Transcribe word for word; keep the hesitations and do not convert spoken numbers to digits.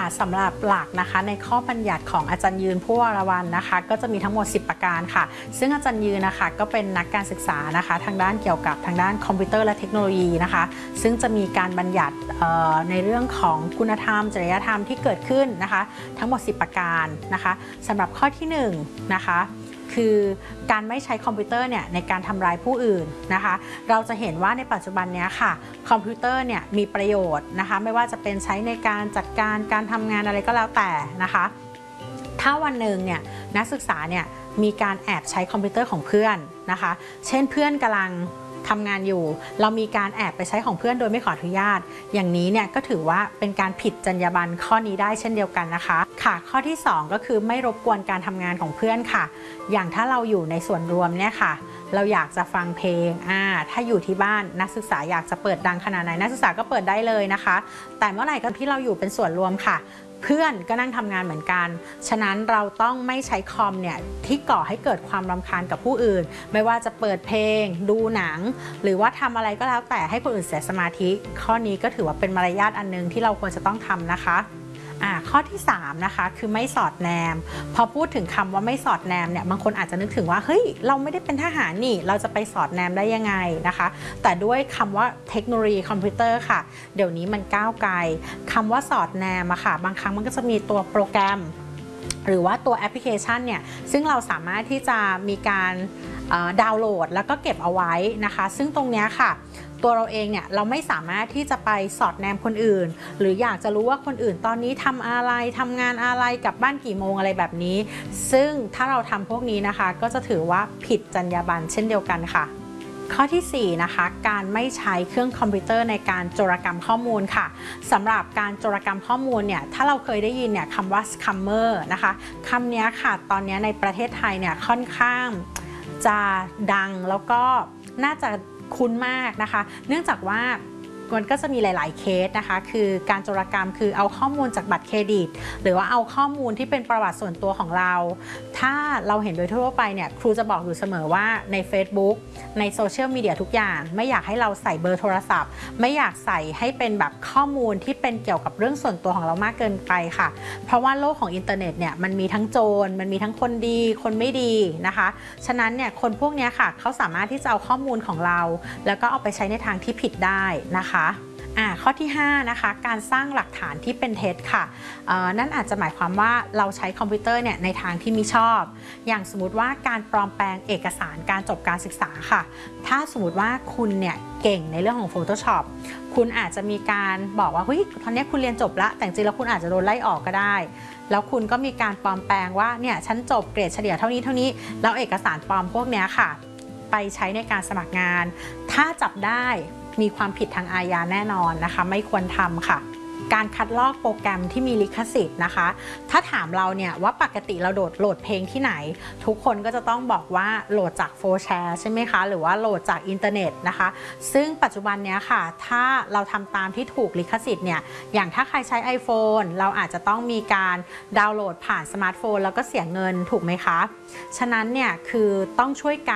สำหรับหลักนะคะในข้อบัญญัติของอาจารย์ยืนผู้วรวรรณนะคะก็จะมีทั้งหมดสิบประการค่ะซึ่งอาจารย์ยืนนะคะก็เป็นนักการศึกษานะคะทางด้านเกี่ยวกับทางด้านคอมพิวเตอร์และเทคโนโลยีนะคะซึ่งจะมีการบัญญัติในเรื่องของคุณธรรมจริยธรรมที่เกิดขึ้นนะคะทั้งหมดสิบประการนะคะสำหรับข้อที่หนึ่งนะคะคือการไม่ใช้คอมพิวเตอร์เนี่ยในการทำร้ายผู้อื่นนะคะเราจะเห็นว่าในปัจจุบันนี้ค่ะคอมพิวเตอร์เนี่ยมีประโยชน์นะคะไม่ว่าจะเป็นใช้ในการจัดการการทำงานอะไรก็แล้วแต่นะคะถ้าวันหนึ่งเนี่ยนักศึกษาเนี่ยมีการแอบใช้คอมพิวเตอร์ของเพื่อนนะคะเช่นเพื่อนกำลังทำงานอยู่เรามีการแอบไปใช้ของเพื่อนโดยไม่ขออนุญาตอย่างนี้เนี่ยก็ถือว่าเป็นการผิดจรรยาบรรณข้อนี้ได้เช่นเดียวกันนะคะค่ะข้อที่สองก็คือไม่รบกวนการทำงานของเพื่อนค่ะอย่างถ้าเราอยู่ในส่วนรวมเนี่ยค่ะเราอยากจะฟังเพลงอ่าถ้าอยู่ที่บ้านนักศึกษาอยากจะเปิดดังขนาดไหนนักศึกษาก็เปิดได้เลยนะคะแต่เมื่อไหร่ก็ที่เราอยู่เป็นส่วนรวมค่ะเพื่อนก็นั่งทำงานเหมือนกันฉะนั้นเราต้องไม่ใช้คอมเนี่ยที่ก่อให้เกิดความรำคาญกับผู้อื่นไม่ว่าจะเปิดเพลงดูหนังหรือว่าทำอะไรก็แล้วแต่ให้คนอื่นเสียสมาธิข้อนี้ก็ถือว่าเป็นมารยาทอันนึงที่เราควรจะต้องทำนะคะอ่าข้อที่สามนะคะคือไม่สอดแนมพอพูดถึงคำว่าไม่สอดแนมเนี่ยบางคนอาจจะนึกถึงว่าเฮ้ยเราไม่ได้เป็นทหารนี่เราจะไปสอดแนมได้ยังไงนะคะแต่ด้วยคำว่าเทคโนโลยีคอมพิวเตอร์ค่ะเดี๋ยวนี้มันก้าวไกลคำว่าสอดแนมอะค่ะบางครั้งมันก็จะมีตัวโปรแกรมหรือว่าตัวแอปพลิเคชันเนี่ยซึ่งเราสามารถที่จะมีการดาวน์โหลดแล้วก็เก็บเอาไว้นะคะซึ่งตรงนี้ค่ะตัวเราเองเนี่ยเราไม่สามารถที่จะไปสอดแนมคนอื่นหรืออยากจะรู้ว่าคนอื่นตอนนี้ทำอะไรทำงานอะไรกลับบ้านกี่โมงอะไรแบบนี้ซึ่งถ้าเราทำพวกนี้นะคะก็จะถือว่าผิดจรรยาบรรณเช่นเดียวกันค่ะข้อที่สี่นะคะการไม่ใช้เครื่องคอมพิวเตอร์ในการโจรกรรมข้อมูลค่ะสำหรับการโจรกรรมข้อมูลเนี่ยถ้าเราเคยได้ยินเนี่ยคำว่า scammer นะคะคำนี้ค่ะตอนนี้ในประเทศไทยเนี่ยค่อนข้างจะดังแล้วก็น่าจะคุ้นมากนะคะเนื่องจากว่ามันก็จะมีหลายๆเคสนะคะคือการโจรกรรมคือเอาข้อมูลจากบัตรเครดิตหรือว่าเอาข้อมูลที่เป็นประวัติส่วนตัวของเราถ้าเราเห็นโดยทั่วไปเนี่ยครูจะบอกอยู่เสมอว่าใน Facebook ในโซเชียลมีเดียทุกอย่างไม่อยากให้เราใส่เบอร์โทรศัพท์ไม่อยากใส่ให้เป็นแบบข้อมูลที่เป็นเกี่ยวกับเรื่องส่วนตัวของเรามากเกินไปค่ะเพราะว่าโลกของอินเทอร์เน็ตเนี่ยมันมีทั้งโจรมันมีทั้งคนดีคนไม่ดีนะคะฉะนั้นเนี่ยคนพวกนี้ค่ะเขาสามารถที่จะเอาข้อมูลของเราแล้วก็เอาไปใช้ในทางที่ผิดได้นะคะอ่าข้อที่ห้านะคะการสร้างหลักฐานที่เป็นเท็จค่ะนั่นอาจจะหมายความว่าเราใช้คอมพิวเตอร์เนี่ยในทางที่มิชอบอย่างสมมติว่าการปลอมแปลงเอกสารการจบการศึกษาค่ะถ้าสมมติว่าคุณเนี่ยเก่งในเรื่องของ Photoshop คุณอาจจะมีการบอกว่าเฮ้ยตอนนี้คุณเรียนจบแล้วแต่จริงๆแล้วคุณอาจจะโดนไล่ออกก็ได้แล้วคุณก็มีการปลอมแปลงว่าเนี่ยฉันจบเกรดเฉลี่ยเท่านี้เท่านี้แล้วเอกสารปลอมพวกนี้ค่ะไปใช้ในการสมัครงานถ้าจับได้มีความผิดทางอาญาแน่นอนนะคะไม่ควรทำค่ะการคัดลอกโปรแกรมที่มีลิขสิทธิ์นะคะถ้าถามเราเนี่ยว่าปกติเราโหลดโหลดเพลงที่ไหนทุกคนก็จะต้องบอกว่าโหลดจากโฟร์แชร์ใช่ไหมคะหรือว่าโหลดจากอินเทอร์เน็ตนะคะซึ่งปัจจุบันเนี้ยค่ะถ้าเราทำตามที่ถูกลิขสิทธิ์เนี่ยอย่างถ้าใครใช้ iPhone เราอาจจะต้องมีการดาวน์โหลดผ่านสมาร์ทโฟนแล้วก็เสียเงินถูกไหมคะฉะนั้นเนี่ยคือต้องช่วยกัน